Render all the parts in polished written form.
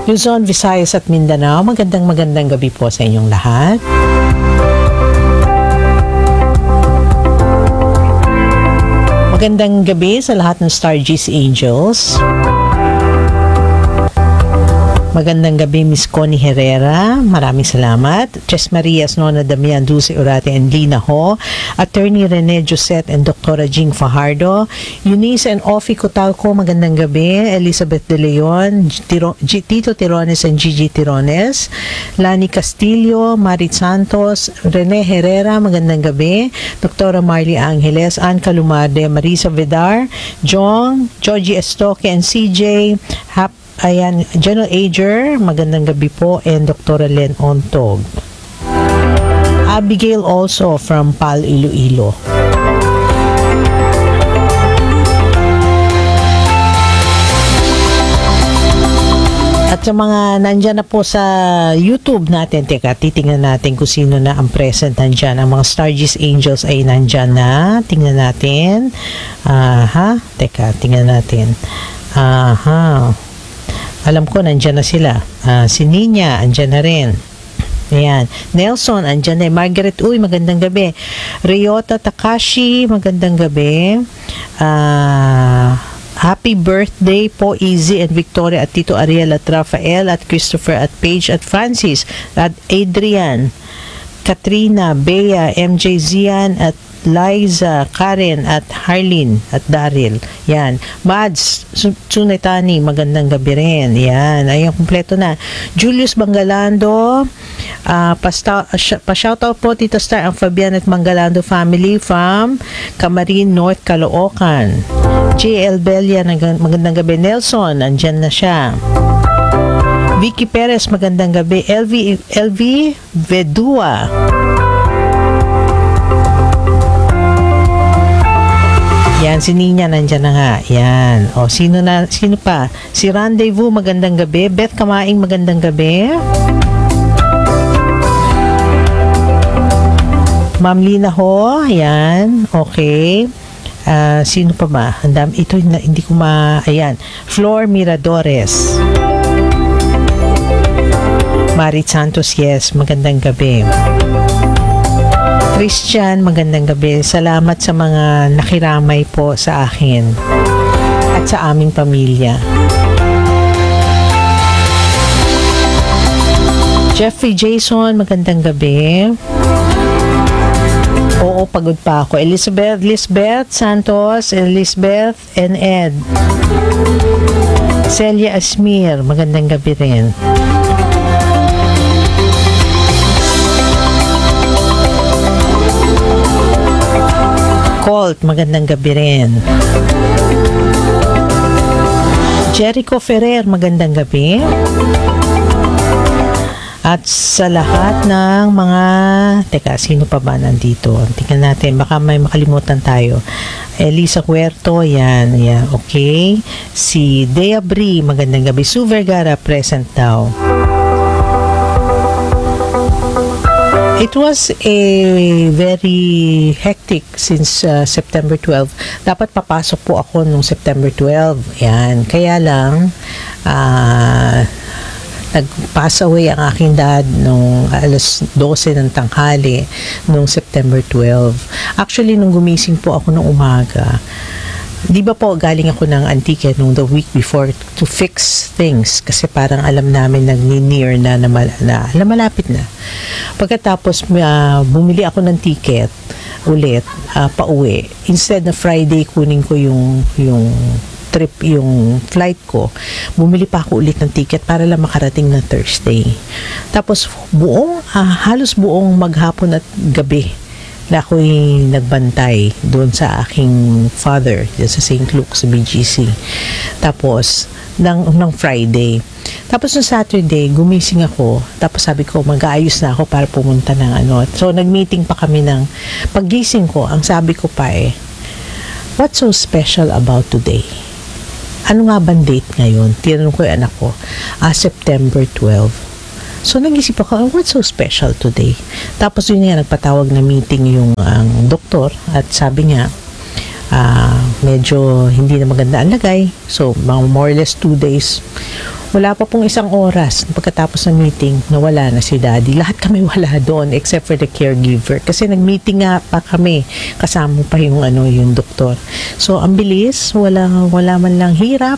Luzon, Visayas at Mindanao. Magandang gabi po sa inyong lahat. Magandang gabi sa lahat ng Star G's Angels. Magandang gabi, Miss Connie Herrera. Maraming salamat. Ches Marias, Nona Damian, Dulce Urate, and Lina Ho. Attorney Rene Josette and Dr. Jing Fajardo. Eunice and Ofi Cotalco, magandang gabi. Elizabeth De Leon, Tito Tirones and Gigi Tirones. Lani Castillo, Marit Santos, Rene Herrera, magandang gabi. Dr. Marley Angeles, Ann Calumarde, Marisa Vidar, Jong, Georgie Estoque, and CJ. Ayan, General Ager, magandang gabi po, and Dr. Len Ontog. Abigail also from Pal, Iloilo. At sa mga nandyan na po sa YouTube natin, teka, titingnan natin kung sino na ang present nandyan. Ang mga Star G's Angels ay nandyan na. Tingnan natin. Teka, tingnan natin. Alam ko, nandyan na sila. Si Nina, andyan na rin. Ayan. Nelson, andyan na. Margaret, magandang gabi. Ryota Takashi, magandang gabi. Happy birthday po, Easy and Victoria at Tito Ariel at Rafael at Christopher at Paige at Francis at Adrian, Katrina, Bea, MJ Zian at Liza, Karen at Harlin at Daryl. Yan. Mads Tsunetani, magandang gabi rin. Yan. Ayan, kumpleto na. Julius Bangalando, pa-shoutout po, Tito Star, ang Fabian at Mangalando family from Camarin, North Caloocan. JL Belia, magandang gabi. Nelson, andyan na siya. Vicky Perez, magandang gabi. LV Vedua. Yan, si Nina nandyan na nga. Yan. O, sino pa? Si Rendezvous, magandang gabi. Beth Kamaing, magandang gabi. Ma'am Lina Ho, yan. Okay. Sino pa ba? Ito, hindi ko ayan. Flor Miradores. Marit Santos, yes. Magandang gabi. Christian, magandang gabi. Salamat sa mga nakiramay po sa akin at sa aming pamilya. Jeffrey Jason, magandang gabi. Oo, pagod pa ako. Lisbeth Santos, Elizabeth and Ed. Celia Asmir, magandang gabi rin. Colt, magandang gabi rin. Jericho Ferrer, magandang gabi. At sa lahat ng mga, teka, sino pa ba nandito? Tingnan natin, baka may makalimutan tayo. Elisa Huerto, yan, okay. Si Dea Bri, magandang gabi. Sue Vergara, present daw. It was a very hectic since September 12. Dapat papasok po ako nung September 12. Yan. Kaya lang, nag-pass away ang aking dad nung alas 12 ng tanghali nung September 12. Actually, nung gumising po ako nung umaga, di ba po galing ako ng Antique nung the week before to fix things kasi parang alam namin nag-near na malapit na. Pagkatapos bumili ako ng ticket ulit pauwi. Instead na Friday kunin ko yung flight ko, bumili pa ako ulit ng ticket para lang makarating na Thursday. Tapos halos buong maghapon at gabi na ako'y nagbantay doon sa aking father sa St. Luke sa BGC. Tapos ng Friday. Tapos ng Saturday, gumising ako. Tapos sabi ko, mag-aayos na ako para pumunta ng So, nag-meeting pa kami ng paggising ko. Ang sabi ko pa what's so special about today? Ano nga bang date ngayon? Tinanong ko yung anak ko. September 12. So, nag-isip ako, what's so special today? Tapos yun nga, nagpatawag na meeting yung doktor at sabi niya, medyo hindi na maganda ang lagay. So, more or less 2 days Wala pa pong isang oras pagkatapos ng meeting, nawala na si Daddy. Lahat kami wala doon except for the caregiver. Kasi nag-meeting nga pa kami, kasama pa yung yung doktor. So, ang bilis, wala man lang hirap.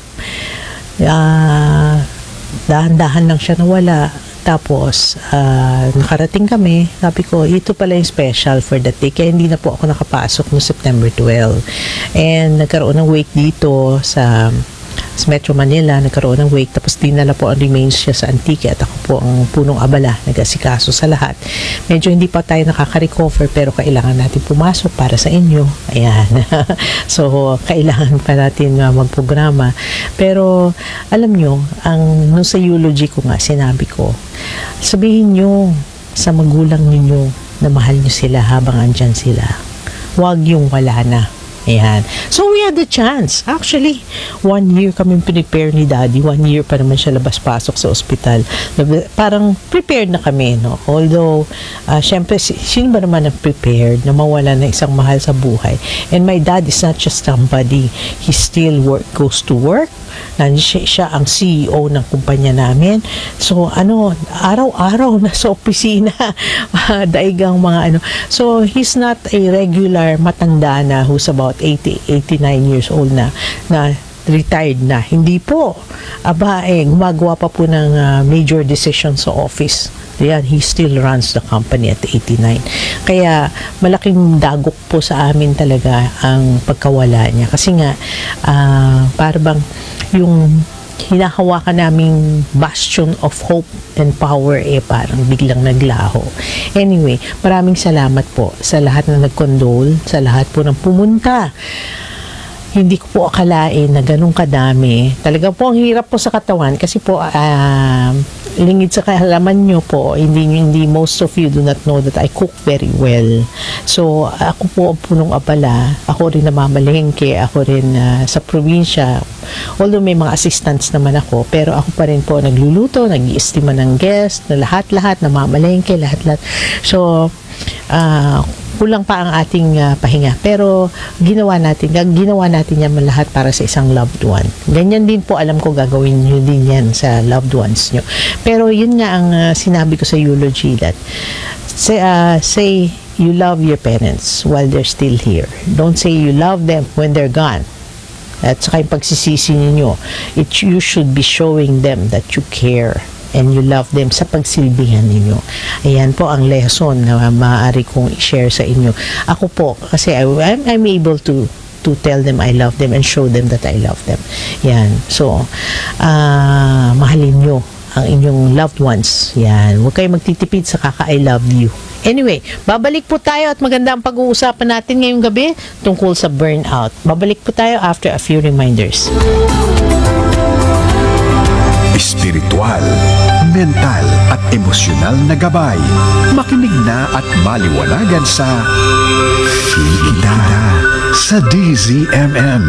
Dahan-dahan lang siya nawala. Tapos, nakarating kami. Sabi ko, ito pala yung special for that day. Kaya hindi na po ako nakapasok no September 12. And nagkaroon ng wait dito sa Metro Manila, nagkaroon ng wait, tapos dinala po ang remains siya sa Antique at ako po ang punong abala, nag-asikaso sa lahat. Medyo hindi pa tayo nakaka-recover pero kailangan natin pumasok para sa inyo. Ayan. So, kailangan pa natin magprograma. Pero, alam nyo, nung sa eulogy ko nga, sinabi ko, sabihin nyo sa magulang ninyo na mahal nyo sila habang andyan sila. Huwag yung wala na. Ayan. So, we had the chance. Actually, 1 year kami prepare ni Daddy. 1 year pa naman siya labas-pasok sa ospital. Parang prepared na kami, no? Although, syempre, sino ba naman ang prepared na mawala ng isang mahal sa buhay? And my dad is not just somebody. He still goes to work. Siya ang CEO ng kumpanya namin. So, araw-araw nasa opisina. Daigang mga So, he's not a regular matanda na who's about 89 years old na retired na. Hindi po. Gumagawa pa po ng major decisions sa office. Yan, he still runs the company at 89. Kaya, malaking dagok po sa amin talaga ang pagkawala niya. Kasi nga, parang yung hinahawakan naming bastion of hope and power parang biglang naglaho. Anyway, maraming salamat po sa lahat na nag-condole, sa lahat po ng pumunta. Hindi ko po akalain na ganun kadami. Talaga po ang hirap po sa katawan kasi po lingid sa kahalaman nyo po, hindi most of you do not know that I cook very well. So, ako po ang punong abala. Ako rin namamalengke. Ako rin sa probinsya. Although may mga assistants naman ako, pero ako pa rin po nagluluto, nag-iestima ng guest, na lahat-lahat, namamalengke, lahat-lahat. So, kulang pa ang ating pahinga. Pero ginawa natin yan lahat para sa isang loved one. Ganyan din po, alam ko gagawin nyo din yan sa loved ones nyo. Pero yun nga ang sinabi ko sa eulogy, that say you love your parents while they're still here. Don't say you love them when they're gone. At saka yung pagsisisi ninyo, you should be showing them that you care and you love them sa pagsilbihan ninyo. Ayan po ang lesson na maaari kong i-share sa inyo. Ako po, kasi I'm able to tell them I love them and show them that I love them. Yan. So, mahalin nyo ang inyong loved ones. Yan. Huwag kayo magtitipid sa kaka-I love you. Anyway, babalik po tayo at maganda ang pag-uusapan natin ngayong gabi tungkol sa burnout. Babalik po tayo after a few reminders. Espiritual, mental at emosyonal na gabay. Makinig na at maliwanagan sa Fligida sa DZMM.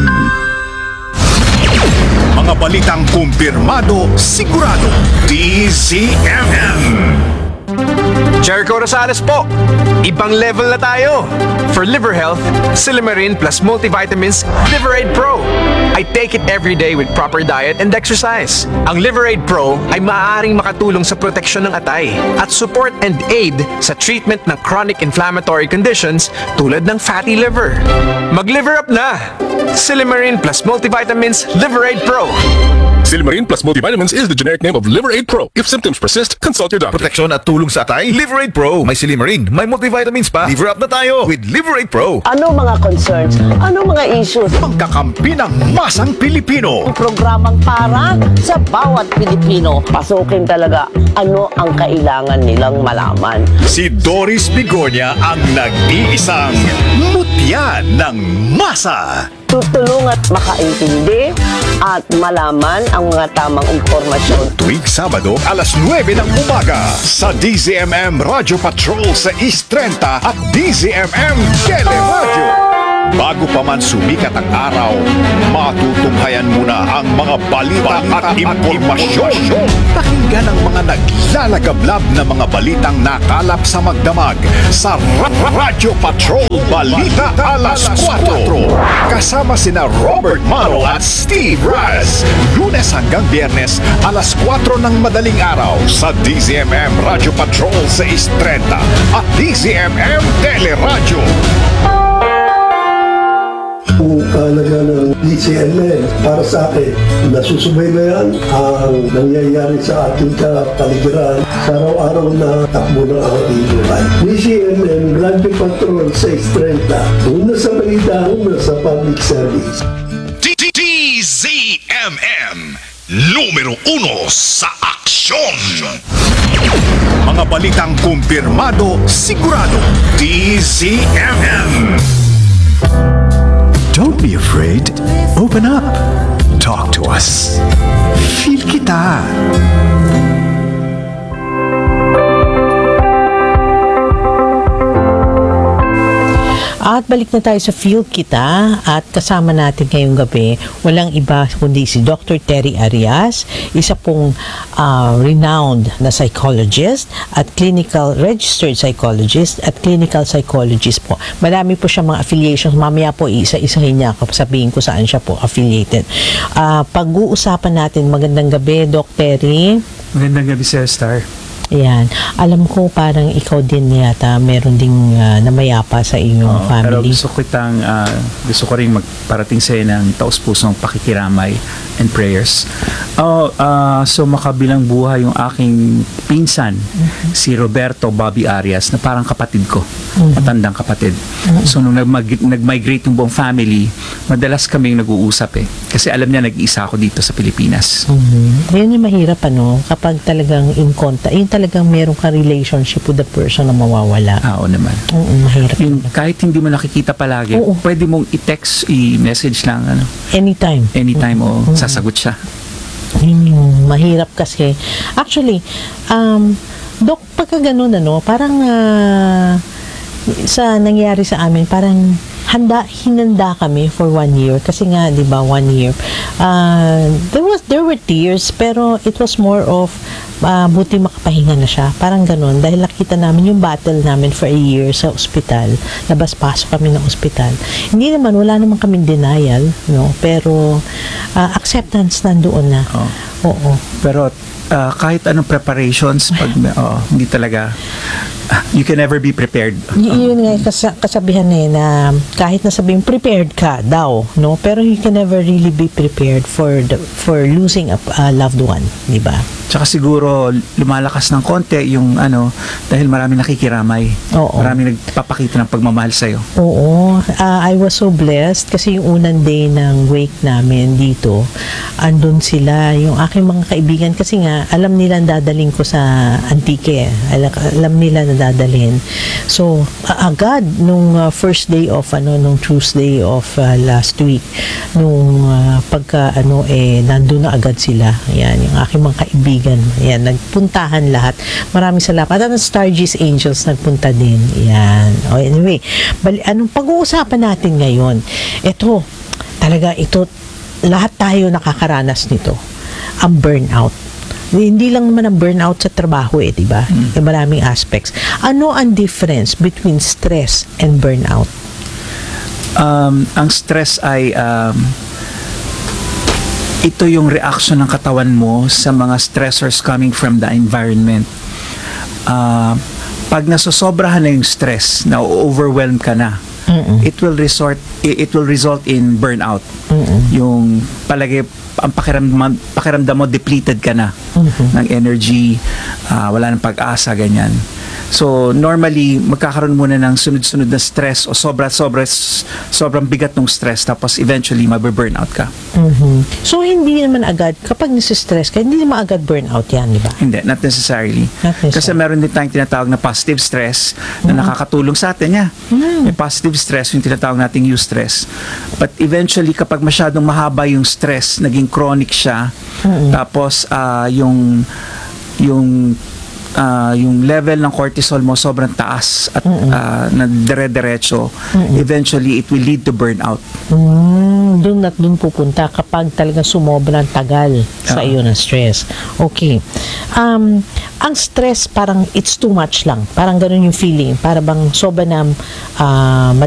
Mga balitang kumpirmado, sigurado, DZMM. Jericho Rosales po. Ibang level na tayo. For liver health, Silimarin plus multivitamins Liverade Pro. I take it every day with proper diet and exercise. Ang Liverade Pro ay maaaring makatulong sa proteksyon ng atay at support and aid sa treatment ng chronic inflammatory conditions tulad ng fatty liver. Mag-liver up na! Silimarin plus multivitamins Liverade Pro. Silimarin plus multivitamins is the generic name of Liverade Pro. If symptoms persist, consult your doctor. Proteksyon at tulong sa atay, Liverade Pro. May Silimarin, may multivitamins pa. Liver up na tayo with Liverade Pro. Ano mga concerns? Ano mga issues? Pagkakampi ng masang Pilipino. Programang para sa bawat Pilipino. Pasukin talaga ano ang kailangan nilang malaman. Si Doris Bigonia ang nag-iisang mutya ng masa. Tutulong at makaintindi at malaman ang mga tamang impormasyon. Tuwing Sabado, alas 9 ng umaga sa DZMM Radio Patrol sa East 30 at DZMM Teleradio. Bago pa man sumikat ang araw, matutunghayan muna ang mga balita at impormasyon. Pakinggan ang mga naglalagablab na mga balitang nakalap sa magdamag sa Radyo Patrol Balita Alas 4. Kasama sina Robert Maro at Steve Raz. Lunes hanggang Biyernes, alas 4 ng madaling araw sa DZMM Radyo Patrol 630 at DZMM Teleradyo. Ang kahalaga ng DCMN para sa akin, nasusubaybayan ang nangyayari sa ating kapaligiran sa araw-araw na takbo ng ating buhay. DCMN Radyo Patrol 630, una sa balita, una sa public service. DZMM, numero 1 sa aksyon. Mga balitang kumpirmado, sigurado. DZMM. Don't be afraid. Open up. Talk to us. Feel kita. At balik na tayo sa Feel Kita at kasama natin ngayong gabi, walang iba kundi si Dr. Terry Arias, isa pong renowned na psychologist at clinical registered psychologist at clinical psychologist po. Marami po siya mga affiliations. Mamaya po isa-isahin niya ako, sabihin ko saan siya po affiliated. Pag-uusapan natin, magandang gabi, Dr. Terry. Magandang gabi, Sir Star. Ayan. Alam ko parang ikaw din yata meron ding namayapa sa iyong Pero family. gusto ko rin magparating sa iyo ng taus-pusong pakikiramay and prayers. So makabilang buhay yung aking pinsan, si Roberto Bobby Arias, na parang kapatid ko, matandang kapatid. So nung nag-migrate yung buong family, madalas kaming nag-uusap kasi alam niya nag-iisa ako dito sa Pilipinas. Yun yung mahirap kapag talagang in contact, yun talagang meron ka relationship with the person na mawawala. Oo naman. Mahirap. Kahit hindi mo nakikita palagi, pwede mong i-text, i-message lang Anytime. o sasagot siya. Yun yung mahirap kasi. Actually, Dok, pagka ganun, parang sa nangyari sa amin, parang hinanda kami for 1 year kasi nga 'di ba 1 year there were tears pero it was more of buti makapahinga na siya, parang ganun, dahil nakita namin yung battle namin for a year sa ospital, labas-pasok kami ng ospital. Hindi naman, wala naman kaming denial, pero acceptance nandoon na. Oo. Pero kahit anong preparations, pag hindi talaga, you can never be prepared. Yun nga kasabihan na kahit nasabihin prepared ka daw, pero you can never really be prepared for losing a loved one, di ba? Tsaka siguro lumalakas ng konti yung dahil marami nakikiramay. Oo. Marami nagpapakita ng pagmamahal sa'yo. Oo. I was so blessed kasi yung unang day ng wake namin dito, andun sila, yung aking mga kaibigan, kasi nga alam nila dadalhin ko sa Antique. Alam nila na dadalhin. So, agad nung first day of nung Tuesday of last week, nung pagka nandun na agad sila. Ayan, yung aking mga kaibigan. Ayan, nagpuntahan lahat. Maraming salamat. At ang Stargist Angels nagpunta din. Ayan. Anyway, anong pag-uusapan natin ngayon? Ito, lahat tayo nakakaranas nito. Ang burnout. Hindi lang naman ang burnout sa trabaho di ba? Maraming aspects. Ano ang difference between stress and burnout? Ang stress ay ito yung reaction ng katawan mo sa mga stressors coming from the environment. Pag nasosobrahan na yung stress, na overwhelm ka na, it will result in burnout. Yung palagi ang pakiramdam mo depleted ka na ng energy, wala nang pag-asa, ganyan. So normally magkakaroon muna ng sunod-sunod na stress o sobrang bigat ng stress, tapos eventually mabe-burnout ka. So hindi naman agad kapag nasi-stress ka, hindi naman agad burnout yan, di ba? Hindi, not necessarily. Kasi meron din tayong tinatawag na positive stress na nakakatulong sa atin. May positive stress, yung tinatawag nating eustress. But eventually, kapag masyadong mahaba yung stress, naging chronic siya, tapos yung yung level ng cortisol mo sobrang taas at na dire-diretso, eventually it will lead to burnout. Doon at doon pupunta kapag talagang sumobrang tagal sa iyo ng stress. Okay. Ang stress parang it's too much lang. Parang ganun yung feeling. Para bang sobra na